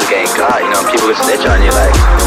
getting caught, you know, people will snitch on you, like,